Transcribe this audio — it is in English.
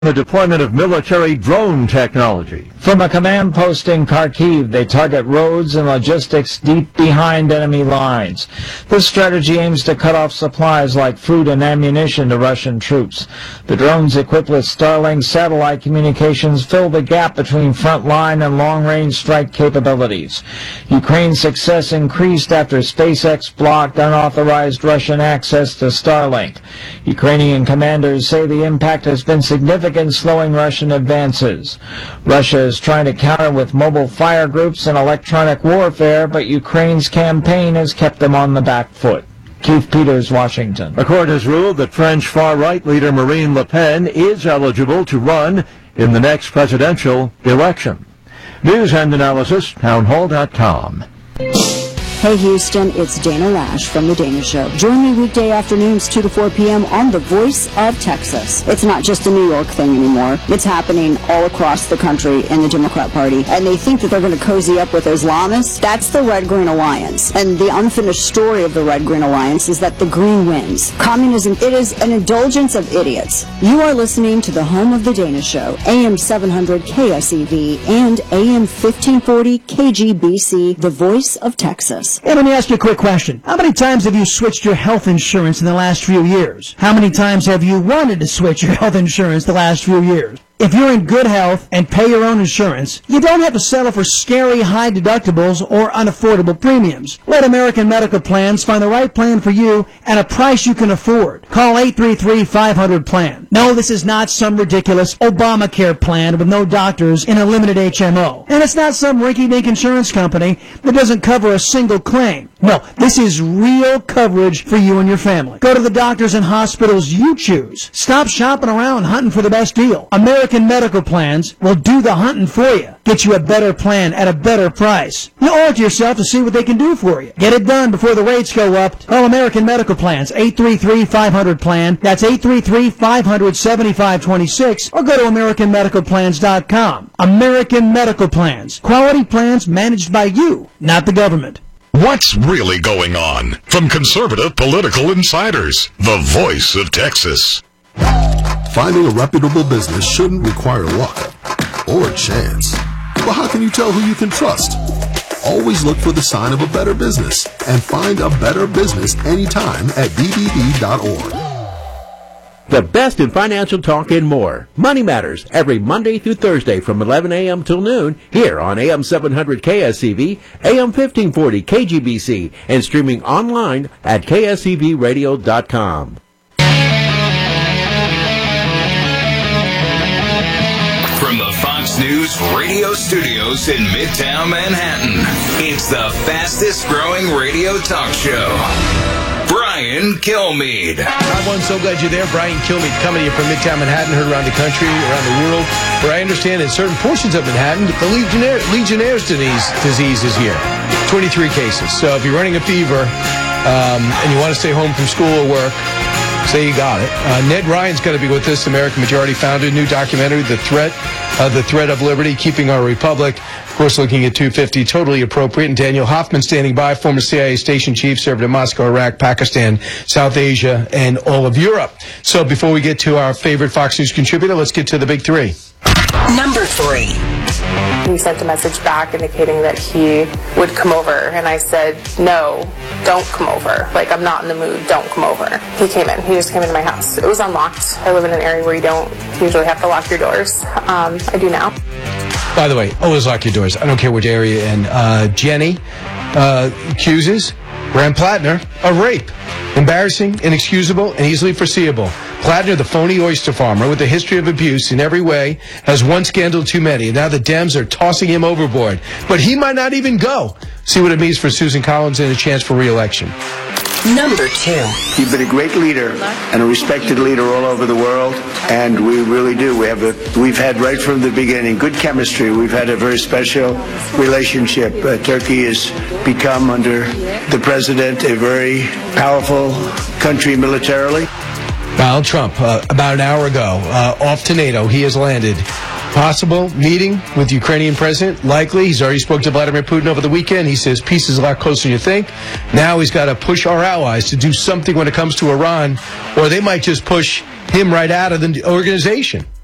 The deployment of military drone technology. From a command post in Kharkiv, they target roads and logistics deep behind enemy lines. This strategy aims to cut off supplies like food and ammunition to Russian troops. The drones equipped with Starlink satellite communications fill the gap between front-line and long-range strike capabilities. Ukraine's success increased after SpaceX blocked unauthorized Russian access to Starlink. Ukrainian commanders say the impact has been significant, slowing Russian advances. Russia is trying to counter with mobile fire groups and electronic warfare, but Ukraine's campaign has kept them on the back foot. Keith Peters, Washington. A court has ruled that French far-right leader Marine Le Pen is eligible to run in the next presidential election. News and analysis, townhall.com. Hey Houston, it's Dana Lash from The Dana Show. Join me weekday afternoons 2 to 4 p.m. on The Voice of Texas. It's not just a New York thing anymore. It's happening all across the country in the Democrat Party. And they think that they're going to cozy up with Islamists. That's the Red-Green Alliance. And the unfinished story of the Red-Green Alliance is that the Green wins. Communism, it is an indulgence of idiots. You are listening to the home of The Dana Show, AM 700 KSEV and AM 1540 KGBC, The Voice of Texas. Hey, let me ask you a quick question. How many times have you switched your health insurance in the last few years? How many times have you wanted to switch your health insurance the last few years? If you're in good health and pay your own insurance, you don't have to settle for scary high deductibles or unaffordable premiums. Let American Medical Plans find the right plan for you at a price you can afford. Call 833-500-PLAN. No, this is not some ridiculous Obamacare plan with no doctors in a limited HMO. And it's not some rinky-dink insurance company that doesn't cover a single claim. No, this is real coverage for you and your family. Go to the doctors and hospitals you choose. Stop shopping around hunting for the best deal. American Medical Plans will do the hunting for you. Get you a better plan at a better price. You owe it to yourself to see what they can do for you. Get it done before the rates go up. Call American Medical Plans, 833-500-PLAN. That's 833-500-7526. Or go to AmericanMedicalPlans.com. American Medical Plans. Quality plans managed by you, not the government. What's really going on? From conservative political insiders, the voice of Texas. Finding a reputable business shouldn't require luck or chance. But how can you tell who you can trust? Always look for the sign of a better business and find a better business anytime at bbb.org. The best in financial talk and more. Money Matters, every Monday through Thursday from 11 a.m. till noon, here on AM 700 KSEV, AM 1540 KGBC, and streaming online at ksevradio.com. From the Fox News radio studios in Midtown Manhattan, it's the fastest growing radio talk show. Brian Kilmeade. Hi, everyone. So glad you're there. Brian Kilmeade coming to you from Midtown Manhattan, heard around the country, around the world, where I understand in certain portions of Manhattan, the Legionnaire's disease is here. 23 cases. So if you're running a fever and you want to stay home from school or work, say you got it. Ned Ryan's going to be with us, American Majority founder, new documentary, The Threat of Liberty, Keeping Our Republic. Of course, looking at 250, totally appropriate. And Daniel Hoffman standing by, former CIA station chief, served in Moscow, Iraq, Pakistan, South Asia, and all of Europe. So before we get to our favorite Fox News contributor, let's get to the big three. Number 3. He sent a message back indicating that he would come over, and I said, no, don't come over. Like, I'm not in the mood, don't come over. He came in. He just came into my house. It was unlocked. I live in an area where you don't usually have to lock your doors. I do now. By the way, always lock your doors. I don't care which area. And Jenny accuses Graham Plattner of rape. Embarrassing, inexcusable, and easily foreseeable. Plattner, the phony oyster farmer with a history of abuse in every way, has one scandal too many, and now the Dems are tossing him overboard. But he might not even go. See what it means for Susan Collins and a chance for re-election. Number 2. You've been a great leader and a respected leader all over the world, and we really do. We've had right from the beginning good chemistry. We've had a very special relationship. Turkey has become, under the president, a very powerful country militarily. Donald Trump, about an hour ago, off to NATO. He has landed. Possible meeting with the Ukrainian president? Likely. He's already spoke to Vladimir Putin over the weekend. He says peace is a lot closer than you think. Now he's got to push our allies to do something when it comes to Iran, or they might just push him right out of the organization.